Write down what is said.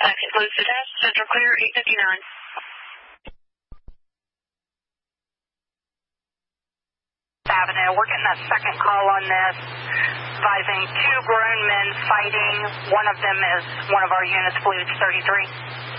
Taxi close to dash, Central clear, 859. Avenue. We're getting that second call on this, advising two grown men fighting. One of them is one of our units, believe it's 33.